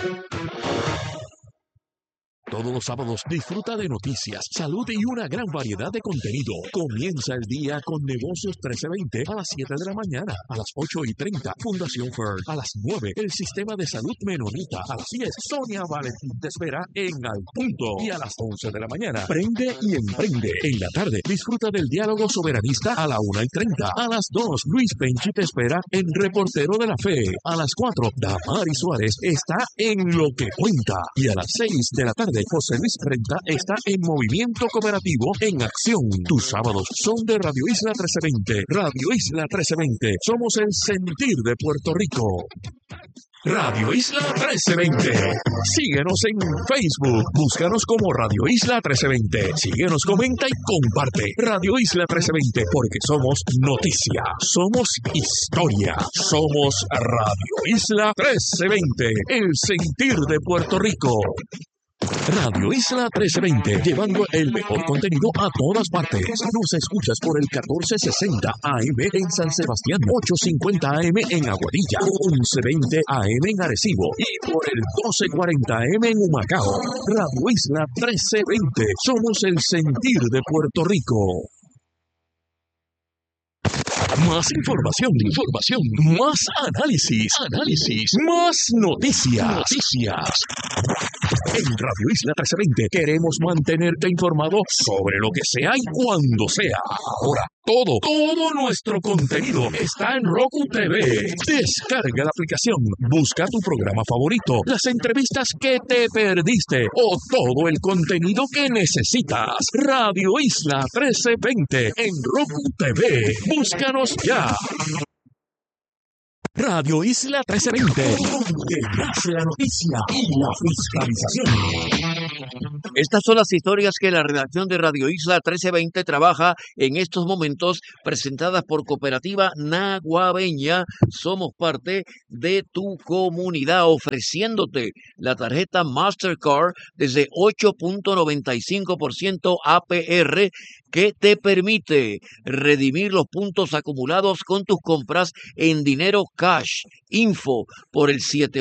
Todos los sábados disfruta de noticias, salud y una gran variedad de contenido. Comienza el día con Negocios 1320 a las 7 de la mañana. A las 8:30, Fundación Fern. A las 9, el Sistema de Salud Menonita. A las 10, Sonia Valentín te espera en Al Punto. Y a las 11 de la mañana, Prende y Emprende. En la tarde, disfruta del diálogo soberanista a la 1:30. A las 2, Luis Penchi te espera en Reportero de la Fe. A las 4, Damari Suárez está en Lo que Cuenta. Y a las 6 de la tarde, José Luis Renta está en Movimiento Cooperativo en Acción. Tus sábados son de Radio Isla 1320. Radio Isla 1320. Somos el sentir de Puerto Rico. Radio Isla 1320. Síguenos en Facebook. Búscanos como Radio Isla 1320. Síguenos, comenta y comparte. Radio Isla 1320, porque somos noticia, somos historia, somos Radio Isla 1320. El sentir de Puerto Rico. Radio Isla 1320, llevando el mejor contenido a todas partes. Nos escuchas por el 1460 AM en San Sebastián, 850 AM en Aguadilla, 1120 AM en Arecibo y por el 1240 AM en Humacao. Radio Isla 1320, somos el sentir de Puerto Rico. Más información, más análisis, más noticias. En Radio Isla 1320 queremos mantenerte informado sobre lo que sea y cuando sea. Ahora, todo nuestro contenido está en Roku TV. Descarga la aplicación, busca tu programa favorito, las entrevistas que te perdiste o todo el contenido que necesitas. Radio Isla 1320 en Roku TV. Búscanos ya. Radio Isla 1320, donde nace la noticia y la fiscalización. Estas son las historias que la redacción de Radio Isla 1320 trabaja en estos momentos, presentadas por Cooperativa Naguabeña. Somos parte de tu comunidad, ofreciéndote la tarjeta Mastercard desde 8.95% APR, que te permite redimir los puntos acumulados con tus compras en dinero cash. Info por el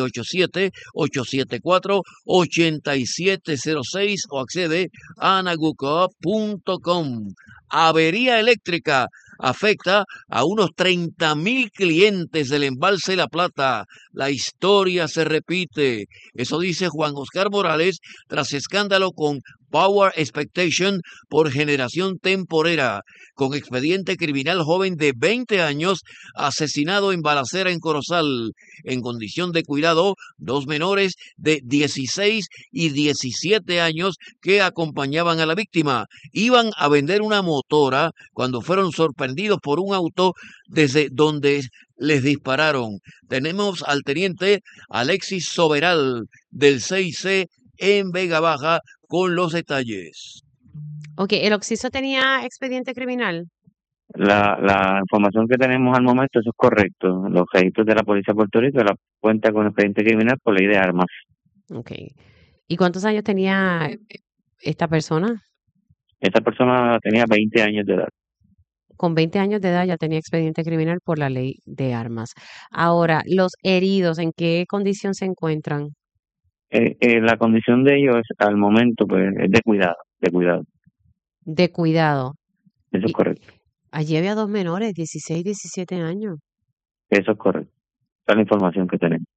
787-874-8706 o accede a nagucoop.com. Avería eléctrica afecta a unos 30,000 clientes del embalse La Plata. La historia se repite. Eso dice Juan Oscar Morales tras escándalo con Power Expectation por generación temporera, con expediente criminal. Joven de 20 años asesinado en balacera en Corozal. En condición de cuidado, 2 menores de 16 y 17 años que acompañaban a la víctima. Iban a vender una motora cuando fueron sorprendidos por un auto desde donde les dispararon. Tenemos al teniente Alexis Soberal del 6C en Vega Baja con los detalles. Ok, ¿el Oxiso tenía expediente criminal? La información que tenemos al momento, eso es correcto. Los registros de la Policía de Puerto Rico la cuenta con expediente criminal por ley de armas. Ok. ¿Y cuántos años tenía esta persona? Esta persona tenía 20 años de edad. Con 20 años de edad ya tenía expediente criminal por la ley de armas. Ahora, los heridos, ¿en qué condición se encuentran? La condición de ellos al momento pues es de cuidado. De cuidado. Eso es correcto. Allí había 2 menores, 16 y 17 años. Eso es correcto. Esa es la información que tenemos.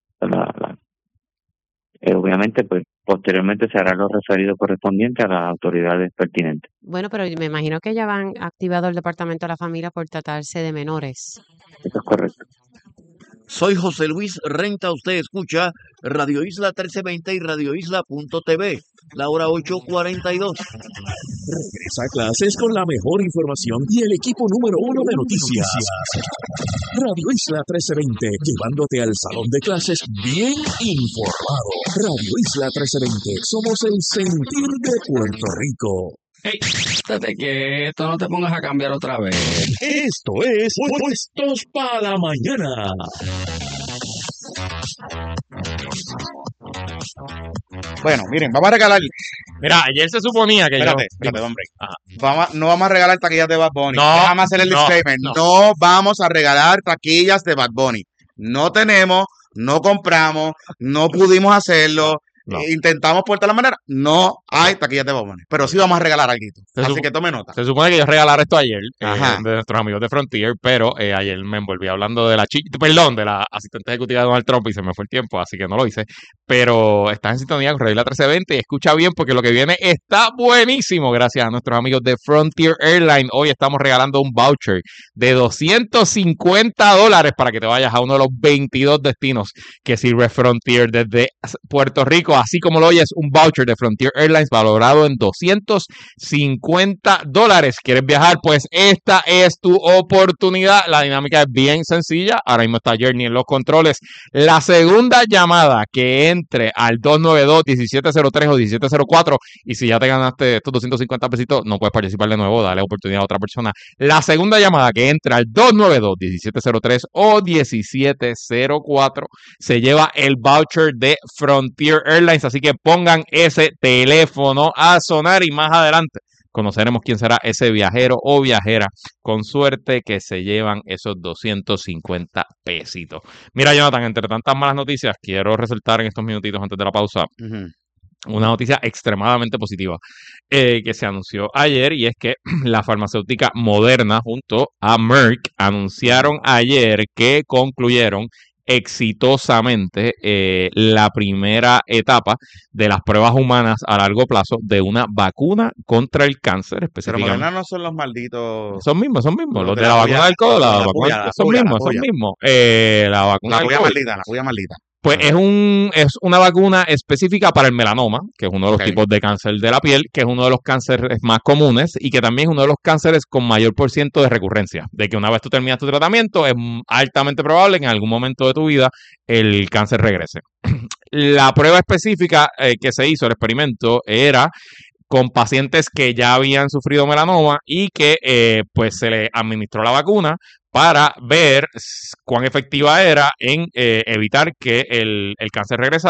obviamente, pues posteriormente se hará lo referido correspondiente a las autoridades pertinentes. Bueno, pero me imagino que ya van activado el Departamento de la Familia por tratarse de menores. Eso es correcto. Soy José Luis Renta, usted escucha Radio Isla 1320 y radioisla.tv, la hora 8:42. Regresa a clases con la mejor información y el equipo número 1 de noticias. Radio Isla 1320, llevándote al salón de clases bien informado. Radio Isla 1320, somos el sentir de Puerto Rico. Hey, estate quieto, no te pongas a cambiar otra vez. Esto es Puestos para la Mañana. Bueno, miren, vamos a regalar. Mira, ayer se suponía que Espérate, yo... hombre. Ajá. No vamos a regalar taquillas de Bad Bunny. No, Déjame hacer el no, disclaimer. no. No vamos a regalar taquillas de Bad Bunny. No tenemos, no compramos, no pudimos hacerlo. No. Intentamos por la manera. No hay taquillas de Bad Bunny. Pero sí vamos a regalar algo. Así que tome nota. Se supone que yo regalara esto ayer Ajá. de nuestros amigos de Frontier, pero ayer me envolví hablando de de la asistente ejecutiva de Donald Trump y se me fue el tiempo, así que no lo hice. Pero estás en sintonía con Radio Isla 1320 y escucha bien porque lo que viene está buenísimo gracias a nuestros amigos de Frontier Airlines. Hoy estamos regalando un voucher de $250 para que te vayas a uno de los 22 destinos que sirve Frontier desde Puerto Rico, así como lo oyes, un voucher de Frontier Airlines valorado en $250. ¿Quieres viajar? Pues esta es tu oportunidad. La dinámica es bien sencilla. Ahora mismo está Journey en los controles. La segunda llamada que entre al 292-1703 o 1704, y si ya te ganaste estos 250 pesitos, no puedes participar de nuevo, dale oportunidad a otra persona. La segunda llamada que entre al 292-1703 o 1704 se lleva el voucher de Frontier Airlines, así que pongan ese teléfono a sonar y más adelante conoceremos quién será ese viajero o viajera con suerte que se llevan esos 250 pesitos. Mira, Jonathan, entre tantas malas noticias, quiero resaltar en estos minutitos antes de la pausa una noticia extremadamente positiva que se anunció ayer, y es que la farmacéutica Moderna junto a Merck anunciaron ayer que concluyeron exitosamente la primera etapa de las pruebas humanas a largo plazo de una vacuna contra el cáncer, Pero específicamente. Moderna no son los malditos. Son mismos, los de la la polla, vacuna del codo, la la polla, vacuna, la son polla, mismos, la son polla. mismos. La vacuna La del polla COVID. maldita, la polla maldita. Pues es una vacuna específica para el melanoma, que es uno de los Ok. tipos de cáncer de la piel, que es uno de los cánceres más comunes y que también es uno de los cánceres con mayor % de recurrencia. De que una vez tú terminas tu tratamiento, es altamente probable que en algún momento de tu vida el cáncer regrese. La prueba específica que se hizo, el experimento, era con pacientes que ya habían sufrido melanoma y que pues se le administró la vacuna para ver cuán efectiva era en evitar que el cáncer regresara